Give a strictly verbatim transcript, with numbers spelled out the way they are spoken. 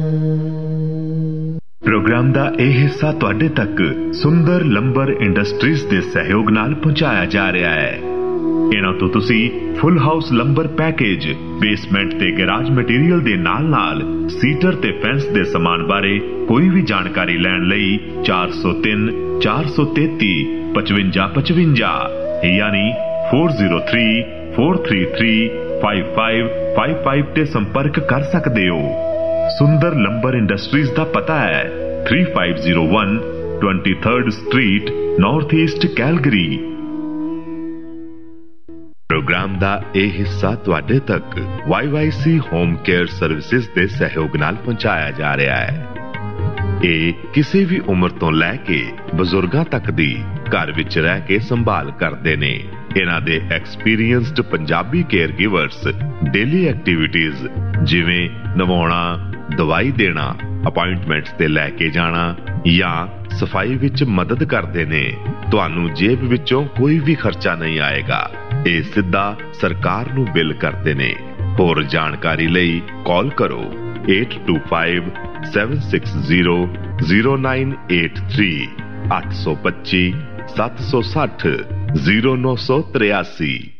Programme दा यह हिस्सा तुहाडे तक सुंदर लंबर इंडस्ट्रीज के सहयोग नाल पहुंचाया जा रहा है। इन्हां तो तुसी full house lumbar package, basement ते गैराज मटीरियल दे नाल नाल सीटर ते फेंस दे समान बारे कोई भी जानकारी लैण लई चार सौ तीन चार सौ तेती पचवंजा पचवंजा यानी four zero three four three three five five five five ते संपर्क कर सकते हो। सुंदर लंबर इंडस्ट्रीज का पता है three five zero one twenty third street north east Calgary. Programme का यह हिस्सा तुहाडे तक Y Y C home care services के सहयोग नाल पहुंचाया जा रहा है। ये किसी भी उम्र तो लैके बजुर्गों तक दी घर विच रह के संभाल करते ने। इन्हां दे experienced Punjabi care givers daily activities जिवें नवाउणा, दवाई देना, अपॉइंटमेंट्स ते लैके जाना या सफाई विच मदद करते ने। तुहानू जेब विचों कोई भी खर्चा नहीं आएगा। ये सीधा सरकार नू बिल करते ने। होर जानकारी लई कॉल करो eight to five seven six zero zero nine eight three अठ सौ पच्ची सत्त सौ सठ जीरो नौ सौ तिरासी।